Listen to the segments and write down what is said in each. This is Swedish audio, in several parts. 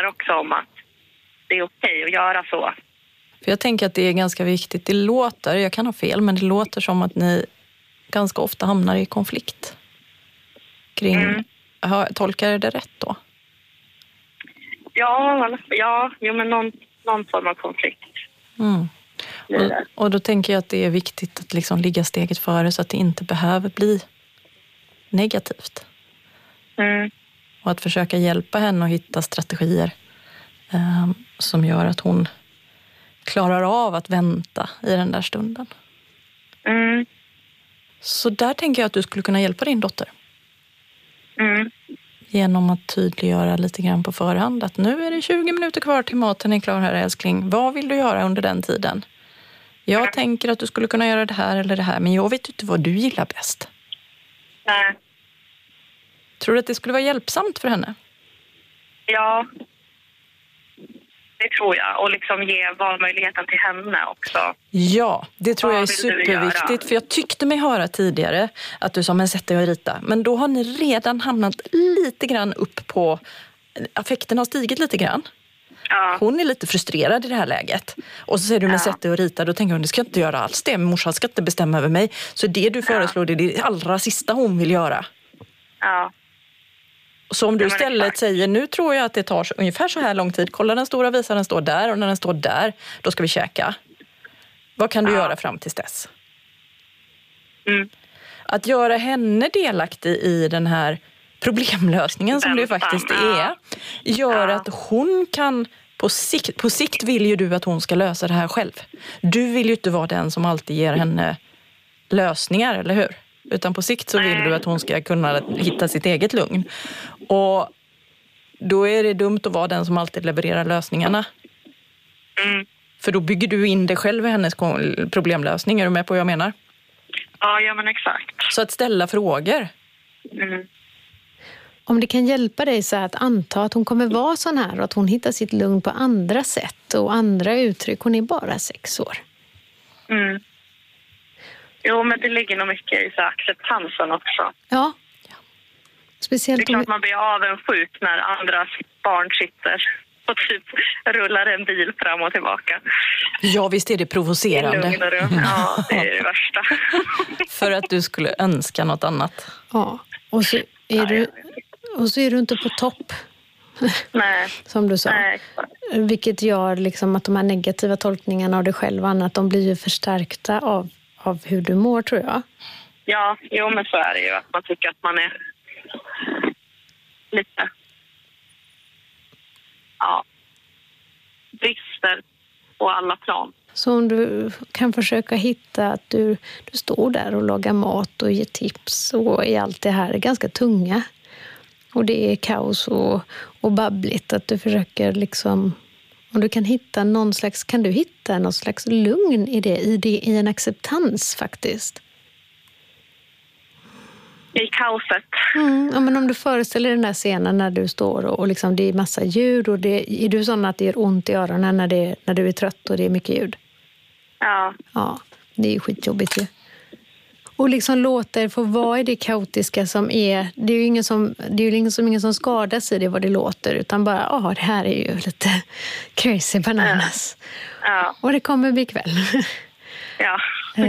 också om att det är okej att göra så. För jag tänker att det är ganska viktigt. Det låter, jag kan ha fel, men det låter som att ni ganska ofta hamnar i konflikt kring, tolkar jag det rätt då? Ja, men någon form av konflikt. Och då tänker jag att det är viktigt att liksom ligga steget före så att det inte behöver bli negativt. Och att försöka hjälpa henne att hitta strategier som gör att hon klarar av att vänta i den där stunden. Så där tänker jag att du skulle kunna hjälpa din dotter. Genom att tydliggöra lite grann på förhand att nu är det 20 minuter kvar till maten är klar här, älskling. Vad vill du göra under den tiden? Jag tänker att du skulle kunna göra det här eller det här, men jag vet inte vad du gillar bäst. Nej. Tror du att det skulle vara hjälpsamt för henne? Ja, det tror jag. Och liksom ge valmöjligheten till henne också. Ja, det tror jag är superviktigt. För jag tyckte mig höra tidigare att du sa, men sätt dig och rita. Men då har ni redan hamnat lite grann upp på... Affekten har stigit lite grann. Ja. Hon är lite frustrerad i det här läget. Och så säger du, men sätt dig och rita. Då tänker hon, det ska inte göra alls det. Morsan ska inte bestämma över mig. Så det du föreslår, det är det allra sista hon vill göra. Ja. Så om du istället säger, nu tror jag att det tar ungefär så här lång tid. Kolla, den stora visaren står där, och när den står där, då ska vi käka. Vad kan du göra fram till dess? Att göra henne delaktig i den här problemlösningen som det faktiskt är, gör att hon kan på sikt vill ju du att hon ska lösa det här själv. Du vill ju inte vara den som alltid ger henne lösningar, eller hur? Utan på sikt så vill du att hon ska kunna hitta sitt eget lugn. Och då är det dumt att vara den som alltid levererar lösningarna. För då bygger du in dig själv i hennes problemlösning. Är du med på vad jag menar? Ja, men exakt. Så att ställa frågor. Om det kan hjälpa dig så att anta att hon kommer vara sån här och att hon hittar sitt lugn på andra sätt och andra uttryck. Hon är bara 6 år. Jo, men det ligger nog mycket i så acceptansen också. Ja. Speciellt det är klart man blir avundsjuk när andras barn sitter och typ rullar en bil fram och tillbaka. Ja, visst är det provocerande. Ja, det är det värsta. För att du skulle önska något annat. Ja, och så är du inte på topp. Nej. Som du sa. Nej. Vilket gör liksom att de här negativa tolkningarna av dig själv och annat, de blir ju förstärkta av hur du mår, tror jag. Ja, men så är det ju. Att man tycker att man är lite... Ja. Brister på alla plan. Så om du kan försöka hitta att du står där och lagar mat och ger tips och i allt det här är ganska tunga. Och det är kaos och babbligt. Att du försöker liksom... Om du kan hitta någon slags lugn i en acceptans faktiskt. I kaoset. Ja, men om du föreställer den där scenen när du står och liksom det är massa ljud och är du sån att det gör ont i öronen när du är trött och det är mycket ljud? Ja. Ja, det är ju skitjobbigt ju. Och liksom låter få vara i det kaotiska som är... Det är ju ingen som skadas i det vad det låter. Utan bara, det här är ju lite crazy bananas. Ja. Och det kommer bli kväll. Ja.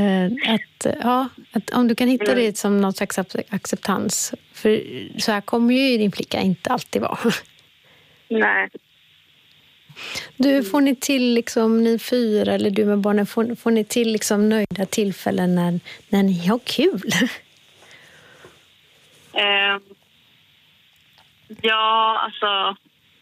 Att om du kan hitta det som någon slags acceptans. För så här kommer ju din flicka inte alltid vara. Nej. Du, får ni till liksom, ni 4 eller du med barnen, får ni till liksom nöjda tillfällen när ni har kul? Ja, alltså...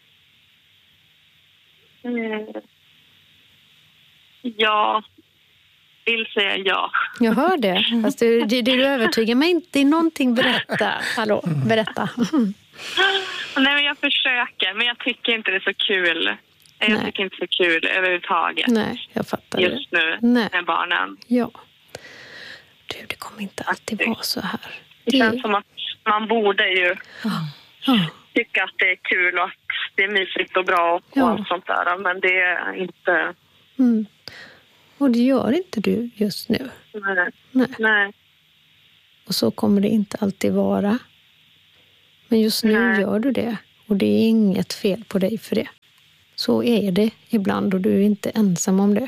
Ja, vill säga ja. Jag hör det. Fast du övertygar mig inte. Det är någonting, berätta. Hallå, berätta. Nej, men jag försöker. Men jag tycker inte det är så kul. Jag tycker inte det är så kul överhuvudtaget. Nej, jag fattar just det. nu med barnen. Ja. Det kommer inte alltid vara så här. Det känns som att man borde ju tycka att det är kul och att det är mysigt och bra och allt sånt där. Men det är inte... Och det gör inte du just nu. Nej. Och så kommer det inte alltid vara. Men just nu gör du det. Och det är inget fel på dig för det. Så är det ibland och du är inte ensam om det.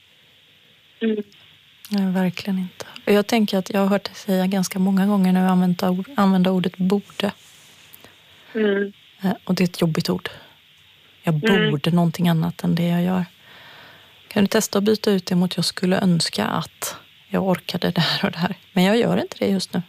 Nej, verkligen inte. Och jag tänker att jag har hört dig säga ganska många gånger när jag använder ordet borde. Och det är ett jobbigt ord. Jag borde någonting annat än det jag gör. Kan du testa att byta ut det mot jag skulle önska att jag orkade det här och det här. Men jag gör inte det just nu.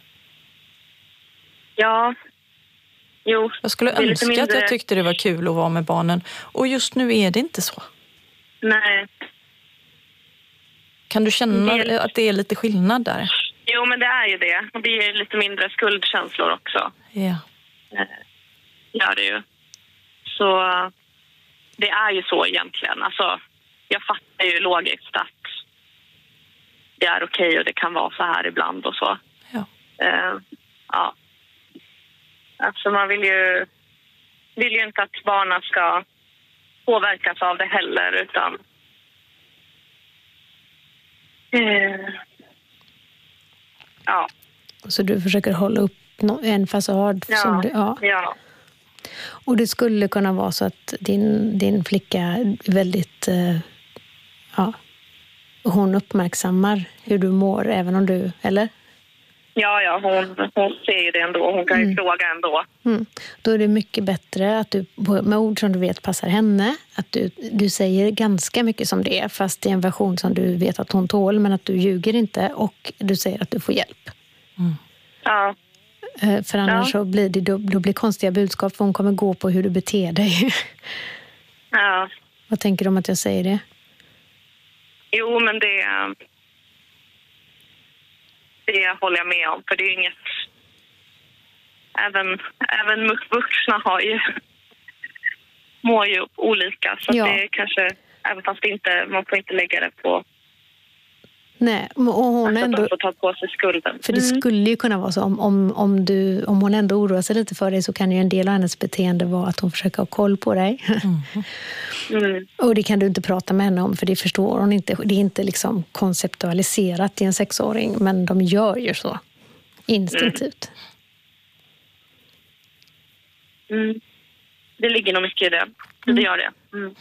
Ja. Jo. Jag skulle önska att jag tyckte det var kul att vara med barnen. Och just nu är det inte så. Nej. Kan du känna att det är lite skillnad där? Jo, men det är ju det. Och det är lite mindre skuldkänslor också. Ja. Gör det ju. Så det är ju så egentligen. Alltså, jag fattar ju logiskt att det är okej och det kan vara så här ibland och så. Ja. Ja. Alltså man vill ju inte att barnen ska påverkas av det heller, utan ja. Så du försöker hålla upp en fasad? Som du, ja. Och det skulle kunna vara så att din flicka är väldigt... hon uppmärksammar hur du mår, även om du... Eller? Ja, hon ser ju det ändå. Hon kan ju fråga ändå. Då är det mycket bättre att du med ord som du vet passar henne, att du säger ganska mycket som det är, fast det är en version som du vet att hon tål, men att du ljuger inte och du säger att du får hjälp. Ja. För annars så blir det då blir konstiga budskap, för hon kommer gå på hur du beter dig. Ja. Vad tänker du om att jag säger det? Jo, men det håller jag med om. För det är inget... Även vuxna mår ju olika. Så det är kanske... Även fast man får inte lägga det på... Nej, och hon ändå får ta på sig skulden. För det skulle ju kunna vara så om hon ändå oroar sig lite för dig, så kan ju en del av hennes beteende vara att hon försöker ha koll på dig. Och det kan du inte prata med henne om, för det förstår hon inte. Det är inte liksom konceptualiserat i en 6-åring, men de gör ju så instinktivt. Det ligger nog mycket i det. Det gör det.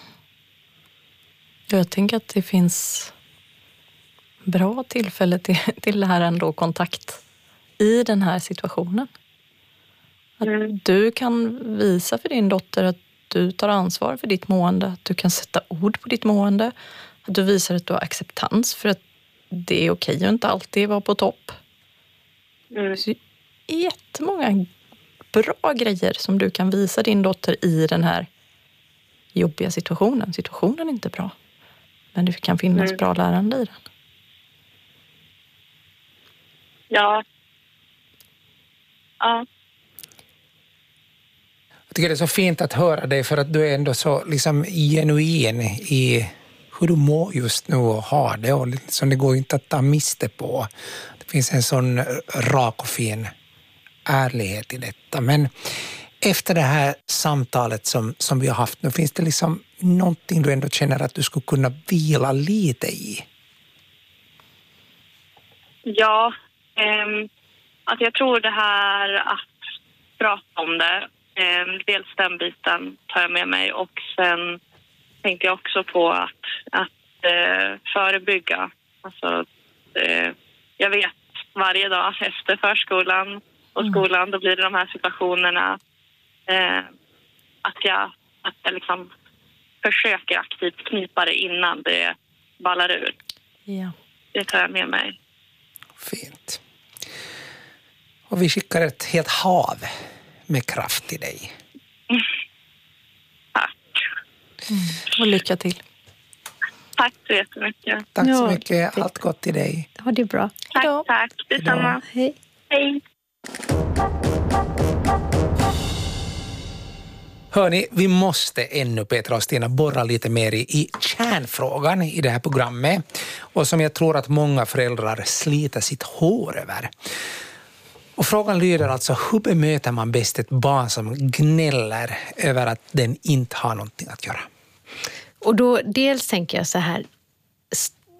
Jag tänker att det finns bra tillfälle till det här ändå, kontakt i den här situationen. Att du kan visa för din dotter att du tar ansvar för ditt mående, att du kan sätta ord på ditt mående, att du visar att du har acceptans för att det är okej att inte alltid vara på topp. Så jättemånga bra grejer som du kan visa din dotter i den här jobbiga situationen. Situationen är inte bra, men det kan finnas bra lärande i den. Ja. Jag tycker det är så fint att höra dig, för att du är ändå så liksom genuin i hur du mår just nu och har det. Och liksom det går inte att ta miste på. Det finns en sån rak och fin ärlighet i detta. Men efter det här samtalet som vi har haft nu, finns det liksom någonting du ändå känner att du skulle kunna vila lite i? Ja, att jag tror det här att prata om det, dels den biten tar jag med mig, och sen tänkte jag också på att förebygga. Alltså, jag vet varje dag efter förskolan och skolan, då blir det de här situationerna att jag liksom försöker aktivt knipa det innan det ballar ur. Ja. Det tar jag med mig. Fint. Och vi skickar ett helt hav med kraft till dig. Tack. Och lycka till. Tack så jättemycket. Tack så mycket. Allt gott till dig. Ja, det är bra. Tack. Detsamma. Hej. Hej. Hörni, vi måste ännu, Petra och Stina, borra lite mer i kärnfrågan i det här programmet. Och som jag tror att många föräldrar sliter sitt hår över. Och frågan lyder alltså, hur bemöter man bäst ett barn som gnäller över att den inte har någonting att göra? Och då dels tänker jag så här,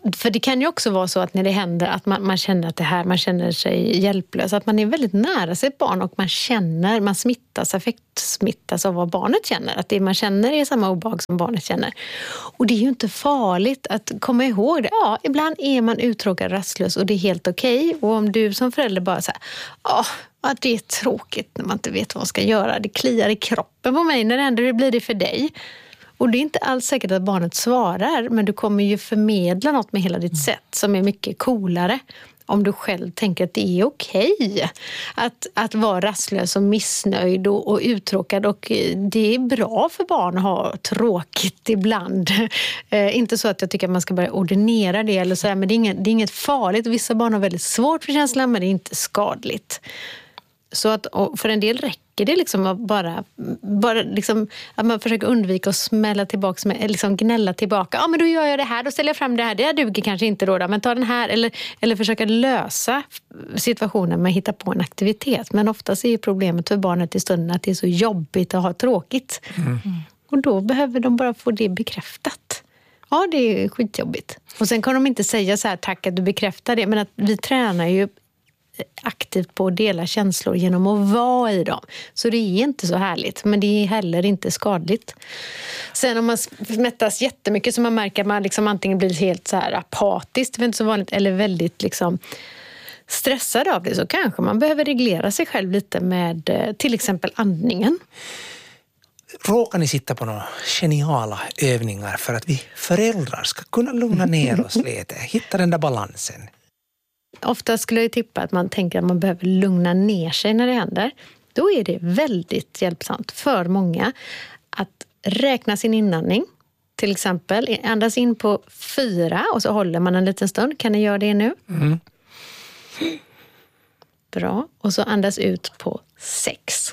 För det kan ju också vara så att när det händer att man känner att man känner sig hjälplös, att man är väldigt nära sitt barn och man affektsmittas av vad barnet känner. Att det man känner är samma obehag som barnet känner. Och det är ju inte farligt att komma ihåg det. Ja, ibland är man uttråkad, rastlös och det är helt okej. Och om du som förälder bara säger, att det är tråkigt när man inte vet vad man ska göra. Det kliar i kroppen på mig när det händer, hur blir det för dig? Och det är inte alls säkert att barnet svarar, men du kommer ju förmedla något med hela ditt sätt som är mycket coolare. Om du själv tänker att det är okej att vara rastlös och missnöjd och uttråkad. Och det är bra för barn att ha tråkigt ibland. Inte så att jag tycker att man ska börja ordinera det eller så här, men det är inget farligt. Vissa barn har väldigt svårt för känslan, men det är inte skadligt. Så att för en del räcker det liksom att bara liksom, att man försöker undvika att smälla tillbaka, liksom gnälla tillbaka. Ja, men då gör jag det här, då ställer jag fram det här. Det duger kanske inte då, men ta den här. Eller försöka lösa situationen med att hitta på en aktivitet. Men oftast är ju problemet för barnet i stunden att det är så jobbigt att ha tråkigt. Och då behöver de bara få det bekräftat. Ja, det är skitjobbigt. Och sen kan de inte säga så här, tack att du bekräftar det. Men att vi tränar ju aktivt på att dela känslor genom att vara i dem. Så det är inte så härligt, men det är heller inte skadligt. Sen om man smättas jättemycket så man märker att man liksom antingen blir helt så här apatisk, det är inte så vanligt, eller väldigt liksom stressad av det, så kanske man behöver reglera sig själv lite med till exempel andningen. Råkar ni sitta på några geniala övningar för att vi föräldrar ska kunna lugna ner oss lite, hitta den där balansen? Ofta skulle jag tippa att man tänker att man behöver lugna ner sig när det händer. Då är det väldigt hjälpsamt för många att räkna sin inandning. Till exempel andas in på 4 och så håller man en liten stund. Kan ni göra det nu? Bra. Och så andas ut på 6.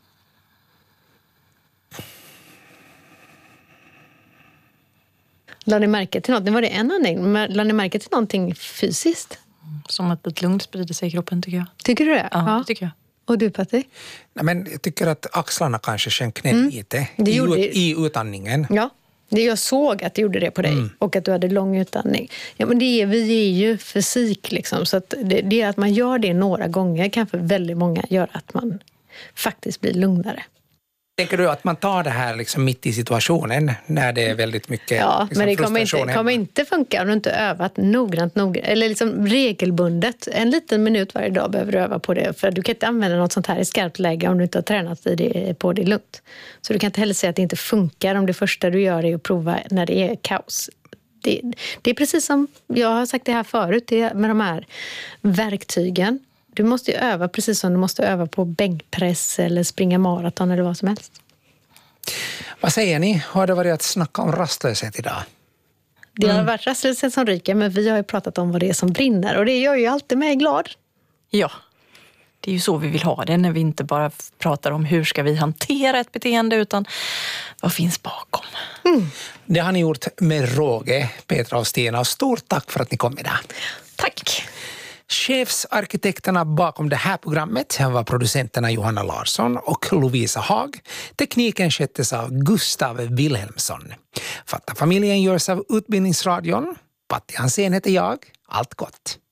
Lade ni märke till något? Nu var det en andning. Men lade ni märke till någonting fysiskt? Som att ett lugn sprider sig i kroppen, tycker jag. Tycker du det? Ja, det tycker jag. Och du, Patti? Nej, men jag tycker att axlarna kanske sjönk ner lite i utandningen. Ja, jag såg att det gjorde det på dig och att du hade lång utandning. Ja, men vi är ju fysik liksom, så att det är att man gör det några gånger kan för väldigt många göra att man faktiskt blir lugnare. Tänker du att man tar det här liksom mitt i situationen när det är väldigt mycket ja, liksom, men det kommer inte funka om du inte övat noggrant eller liksom regelbundet. En liten minut varje dag behöver du öva på det, för du kan inte använda något sånt här i skarpt läge om du inte har tränat på det lugnt. Så du kan inte heller säga att det inte funkar om det första du gör är att prova när det är kaos. Det är precis som jag har sagt det här förut, det med de här verktygen. Du måste ju öva precis som du måste öva på bänkpress eller springa maraton eller vad som helst. Vad säger ni? Har det varit att snacka om rastlöshet idag? Det har varit rastlöshet som ryker, men vi har ju pratat om vad det är som brinner. Och det gör ju alltid mig glad. Ja, det är ju så vi vill ha det när vi inte bara pratar om hur ska vi hantera ett beteende, utan vad finns bakom. Det har ni gjort med råge, Petra och Stina. Och stort tack för att ni kom idag. Tack! Chefsarkitekterna bakom det här programmet var producenterna Johanna Larsson och Lovisa Haag. Tekniken sköttes av Gustav Wilhelmsson. Fatta familjen görs av Utbildningsradion. Patti Hansén heter jag. Allt gott!